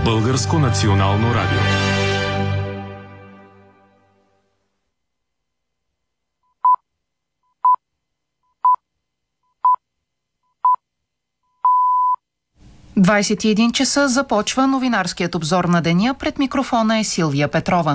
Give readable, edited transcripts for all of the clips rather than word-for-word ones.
Българско национално радио. В 21 часа започва новинарският обзор на деня. Пред микрофона е Силвия Петрова.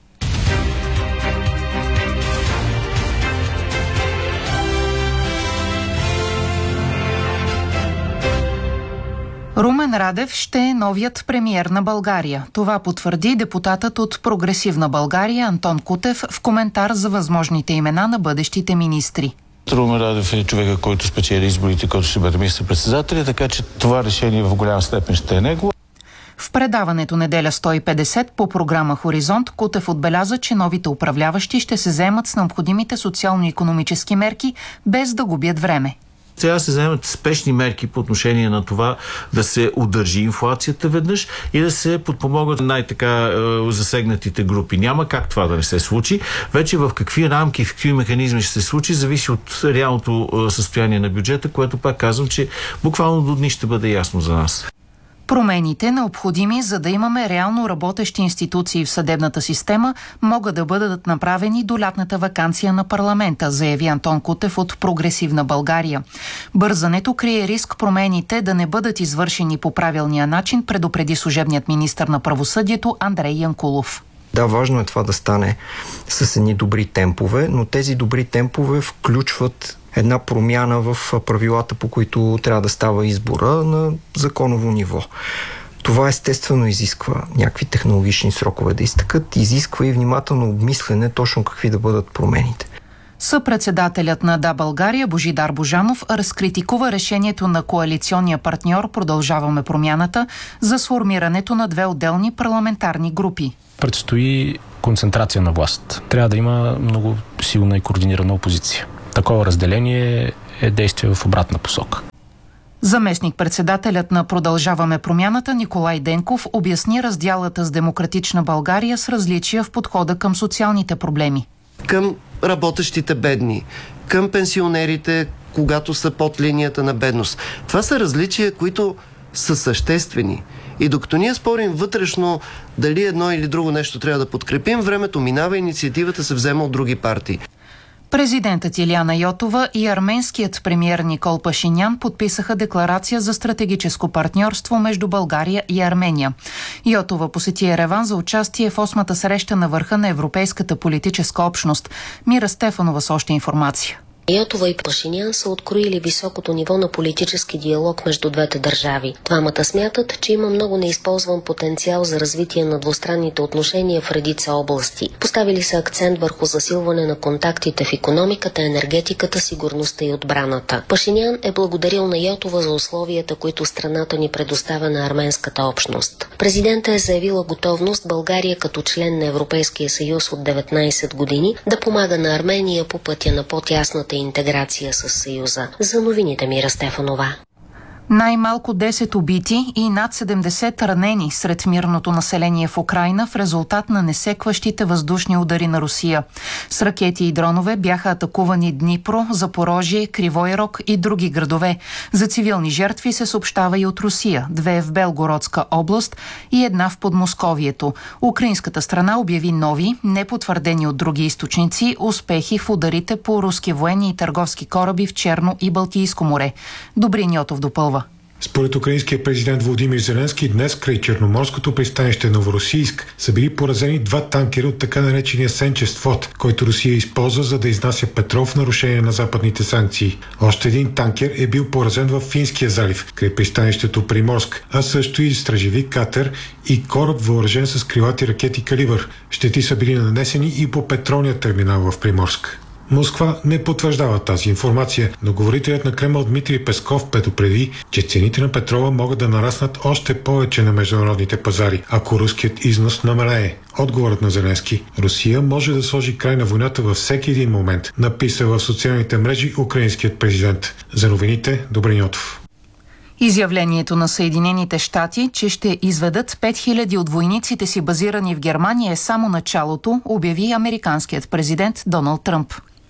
Румен Радев ще е новият премиер на България. Това потвърди депутатът от Прогресивна България Антон Кутев в коментар за възможните имена на бъдещите министри. Румен Радев е човека, който спечели изборите, който ще бъде министър-председателя, така че това решение в голяма степен ще е него. В предаването Неделя 150 по програма Хоризонт Кутев отбеляза, че новите управляващи ще се заемат с необходимите социално-икономически мерки, без да губят време. Сега се вземат спешни мерки по отношение на това да се удържи инфлацията веднъж и да се подпомогат най-така засегнатите групи. Няма как това да не се случи. Вече в какви рамки, в какви механизми ще се случи, зависи от реалното състояние на бюджета, което пак казвам, че буквално до дни ще бъде ясно за нас. Промените, необходими за да имаме реално работещи институции в съдебната система, могат да бъдат направени до лятната ваканция на парламента, заяви Антон Кутев от Прогресивна България. Бързането крие риск промените да не бъдат извършени по правилния начин, предупреди служебният министър на правосъдието Андрей Янкулов. Да, важно е това да стане с едни добри темпове, но тези добри темпове включват една промяна в правилата, по които трябва да става избора на законово ниво. Това естествено изисква някакви технологични срокове да изтъкат, изисква и внимателно обмислене точно какви да бъдат промените. Съпредседателят на Да, България Божидар Божанов разкритикува решението на коалиционния партньор Продължаваме промяната за сформирането на две отделни парламентарни групи. Предстои концентрация на власт. Трябва да има много силна и координирана опозиция. Такова разделение е действие в обратна посока. Заместник-председателят на Продължаваме промяната Николай Денков обясни раздялата с Демократична България с различия в подхода към социалните проблеми. Към работещите бедни, към пенсионерите, когато са под линията на бедност. Това са различия, които са съществени. И докато ние спорим вътрешно дали едно или друго нещо трябва да подкрепим, времето минава, инициативата се взема от други партии. Президентът Илияна Йотова и арменският премиер Никол Пашинян подписаха декларация за стратегическо партньорство между България и Армения. Йотова посети Ереван за участие в 8-та среща на върха на Европейската политическа общност. Мира Стефанова с още информация. Йотова и Пашинян са откроили високото ниво на политически диалог между двете държави. Двамата смятат, че има много неизползван потенциал за развитие на двустранните отношения в редица области. Поставили са акцент върху засилване на контактите в икономиката, енергетиката, сигурността и отбраната. Пашинян е благодарил на Йотова за условията, които страната ни предоставя на арменската общност. Президентът е заявила готовност България като член на Европейския съюз от 19 години да помага на Армения по пътя на по-тясната интеграция с Съюза. За новините Мира Стефанова. Най-малко 10 убити и над 70 ранени сред мирното население в Украйна в резултат на несекващите въздушни удари на Русия. С ракети и дронове бяха атакувани Днипро, Запорожие, Кривой Рог и други градове. За цивилни жертви се съобщава и от Русия, 2 в Белгородска област и 1 в Подмосковието. Украинската страна обяви нови, непотвърдени от други източници, успехи в ударите по руски военни и търговски кораби в Черно и Балтийско море. Добрин Йотов допълва. Според украинския президент Володимир Зеленски, днес край Черноморското пристанище Новоросийск са били поразени 2 танкера от така наречения Сенчест флот, който Русия използва за да изнася петрол в нарушение на западните санкции. Още един танкер е бил поразен в Финския залив, край пристанището Приморск, а също и стражеви катер и кораб въоръжен с крилати ракети Калибър. Щети са били нанесени и по петролния терминал в Приморск. Москва не потвърждава тази информация, но говорителят на Кремъл Дмитрий Песков предупреди, че цените на петрола могат да нараснат още повече на международните пазари, ако руският износ намалее. Отговорът на Зеленски: Русия може да сложи край на войната във всеки един момент, написа в социалните мрежи украинският президент. За новините Добрин Йотов. Изявлението на Съединените щати, че ще изведат 5000 от войниците си базирани в Германия е само началото, обяви американският президент Доналд Тръмп.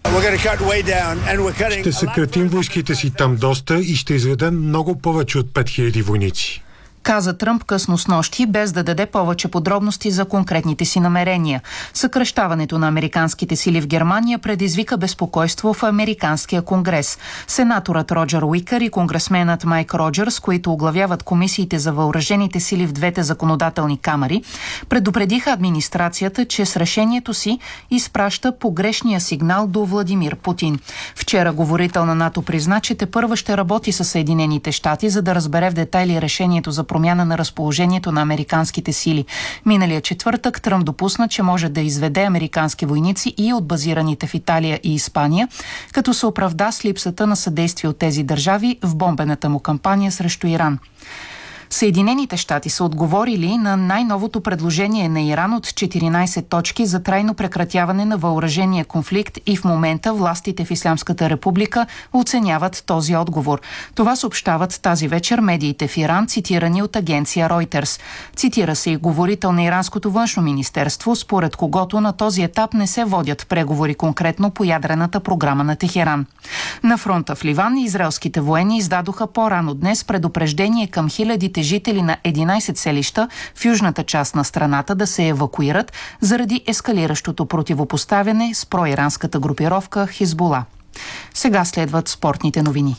Ще съкратим войските си там доста и ще изведем много повече от 5000 войници. каза Тръмп късно снощи, без да даде повече подробности за конкретните си намерения. Съкращаването на американските сили в Германия предизвика безпокойство в Американския конгрес. Сенаторът Роджер Уикър и конгресменът Майк Роджерс, които оглавяват комисиите за въоръжените сили в двете законодателни камари, предупредиха администрацията, че с решението си изпраща погрешния сигнал до Владимир Путин. Вчера говорител на НАТО призна, че тепърва ще работи с Съединените щати, за да разбере в детайли решението за промяна на разположението на американските сили. Миналия четвъртък Тръмп допусна, че може да изведе американски войници и от базираните в Италия и Испания, като се оправда с липсата на съдействие от тези държави в бомбената му кампания срещу Иран. Съединените щати са отговорили на най-новото предложение на Иран от 14 точки за трайно прекратяване на въоръжения конфликт и в момента властите в Ислямската република оценяват този отговор. Това съобщават тази вечер медиите в Иран, цитирани от агенция Reuters. Цитира се и говорител на иранското външно министерство, според когото на този етап не се водят преговори конкретно по ядрената програма на Техеран. На фронта в Ливан израелските военни издадоха по-рано днес предупреждение към хилядите жители на 11 селища в южната част на страната да се евакуират заради ескалиращото противопоставяне с проиранската групировка Хизбула. Сега следват спортните новини.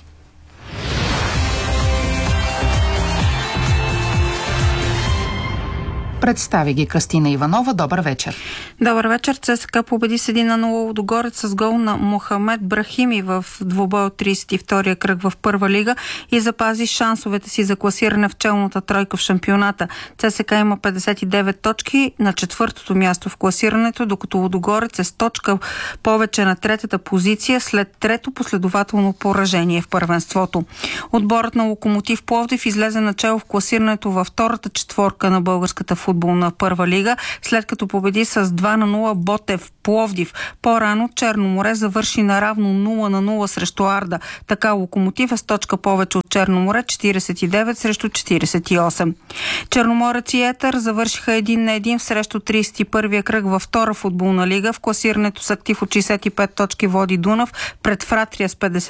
Представи ги Кръстина Иванова. Добър вечер. Добър вечер. ЦСКА победи с 1-0 Лудогорец с гол на Мохамед Брахими в двубой от 32-я кръг в първа лига и запази шансовете си за класиране в челната тройка в шампионата. ЦСКА има 59 точки на четвъртото място в класирането, докато Лудогорец е с точка повече на третата позиция след трето последователно поражение в първенството. Отборът на Локомотив Пловдив излезе начело в класирането във втората четворка на българската футболна първа лига, след като победи с 2-0 Ботев Пловдив. По-рано Черноморе завърши наравно 0-0 срещу Арда. Така Локомотив е с точка повече от Черноморе, 49 срещу 48. Черноморец и Етър завършиха 1-1 срещу 31-я кръг във втора футболна лига. В класирането с актив от 65 точки води Дунав пред Фратрия с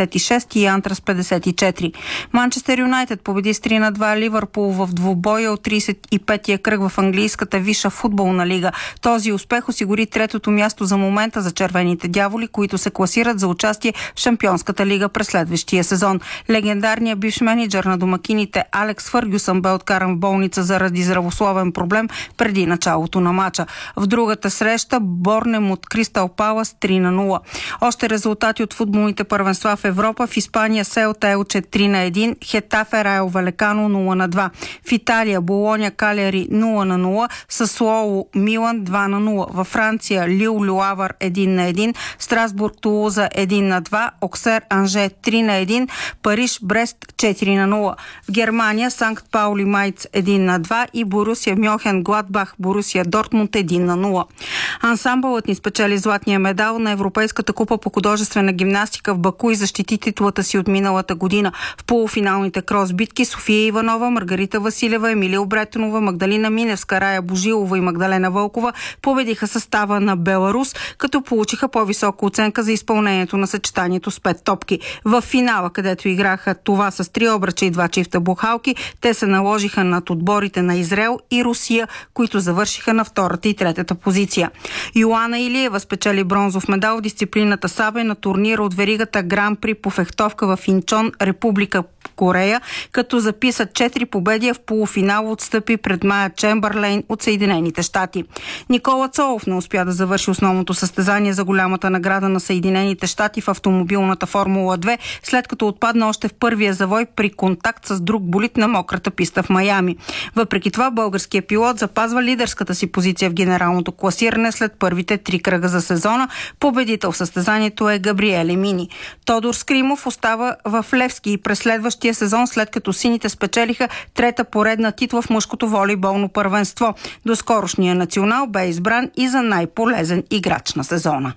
56 и Антра с 54. Манчестър Юнайтед победи с 3-2 Ливърпул в двубоя от 35-я кръг в английската висша футболна лига. Този успех осигури третото място за момента за червените дяволи, които се класират за участие в Шампионската лига през следващия сезон. Легендарният бивш мениджър на домакините Алекс Фъргюсън бе откаран в болница заради здравословен проблем преди началото на мача. В другата среща Борнемут Кристал Палас 3-0. Още резултати от футболните първенства в Европа. В Испания Селта Елче 3-1, Хетафе Райо Валекано 0-2. В Италия Болоня Калери 0-0, Сасуоло Милан 2-0. Във Франция Лил Люавър 1-1, Страсбург Тулуза 1-2, Оксер Анже 3-1, Париж Брест 4-0. В Германия Санкт Паули Майц 1-2 и Борусия Мьохен Гладбах Борусия Дортмунд 1-0. Ансамбълът ни спечели златния медал на Европейската купа по художествена гимнастика в Баку и защити титулата си от миналата година. В полуфиналните кросбитки София Иванова, Маргарита Василева, Емилия Обретенова, Магдалина Миневска, Рая Божилова и Магдалена Вълкова победиха състава на Беларус, като получиха по-висока оценка за изпълнението на съчетанието с 5 топки. В финала, където играха това с 3 обръча и 2 чифта бухалки, те се наложиха над отборите на Израел и Русия, които завършиха на втората и третата позиция. Йоана Илиева спечели бронзов медал в дисциплината сабе на турнира от веригата Гран При по фехтовка в Инчон, Република Корея, като записа 4 победи, в полуфинал отстъпи пред Майя Чембърлейн от Съединените щати. Никола Цолов не успя да завърши основното състезание за голямата награда на Съединените щати в автомобилната Формула 2, след като отпадна още в първия завой при контакт с друг болид на мократа писта в Майами. Въпреки това, българският пилот запазва лидерската си позиция в генералното класиране след първите 3 кръга за сезона. Победител в състезанието е Габриеле Мини. Тодор Скримов остава в Левски и през следващия сезон, след като сините спечелиха трета поредна титла в мъжкото волейболно първенство. Доскорошният национал бе избран и за най-полезен играч на сезона.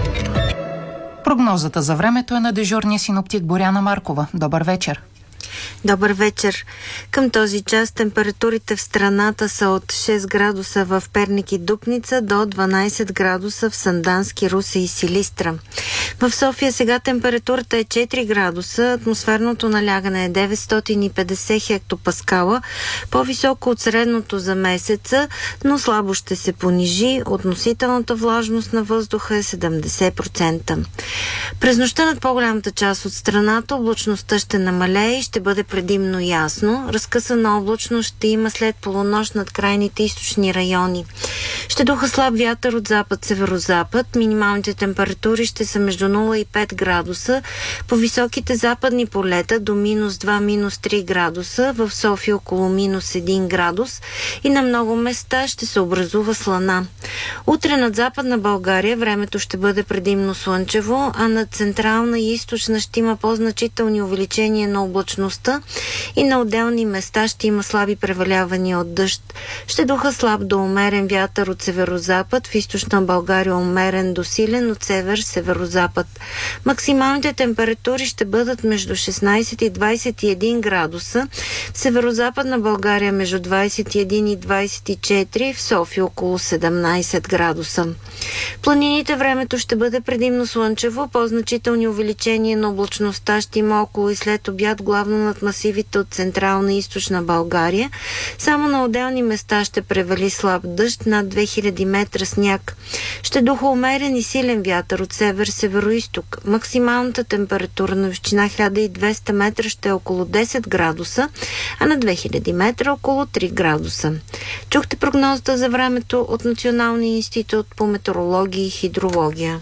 Прогнозата за времето е на дежурния синоптик Боряна Маркова. Добър вечер. Добър вечер. Към този час температурите в страната са от 6 градуса в Перник и Дупница до 12 градуса в Сандански, Русе и Силистра. В София сега температурата е 4 градуса, атмосферното налягане е 950 хектопаскала, по-високо от средното за месеца, но слабо ще се понижи. Относителната влажност на въздуха е 70%. През нощта над по-голямата част от страната облачността ще намалее и ще бъде предимно ясно. Разкъсана облачност ще има след полунощ над крайните източни райони. Ще духа слаб вятър от запад-северозапад. Минималните температури ще са между 0 и 5 градуса. По високите западни полета до -2, -3 градуса. В София около -1 градус. И на много места ще се образува слана. Утре над Западна България времето ще бъде предимно слънчево, а над Централна и Източна ще има по-значителни увеличения на облачността и на отделни места ще има слаби превалявания от дъжд. Ще духа слаб до умерен вятър от северозапад, в Източна България умерен до силен от север-северозапад. Максималните температури ще бъдат между 16 и 21 градуса, в Северозападна България между 21 и 24, в София около 17 градуса. В планините времето ще бъде предимно слънчево, по-значителни увеличения на облачността ще има около и след обяд, главно над масивите от Централна и Източна България. Само на отделни места ще превали слаб дъжд, над 2000 метра сняг. Ще духа умерен и силен вятър от север-североизток. Максималната температура на височина 1200 метра ще е около 10 градуса, а на 2000 метра около 3 градуса. Чухте прогнозата за времето от Националния институт по метеорология и хидрология.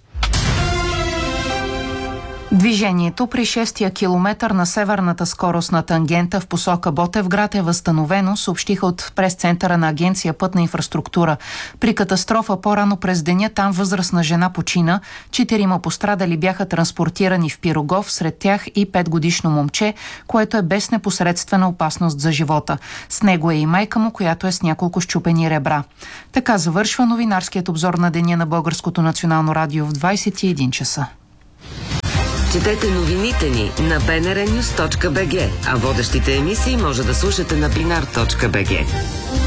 Движението при 6-я километър на северната скоростна тангента в посока Ботевград е възстановено, съобщиха от прес-центъра на Агенция Пътна инфраструктура. При катастрофа по-рано през деня там възрастна жена почина, 4 пострадали бяха транспортирани в Пирогов, сред тях и 5-годишно момче, което е без непосредствена опасност за живота. С него е и майка му, която е с няколко счупени ребра. Така завършва новинарският обзор на деня на Българското национално радио в 21 часа. Четете новините ни на bnrnews.bg, а водещите емисии може да слушате на binar.bg.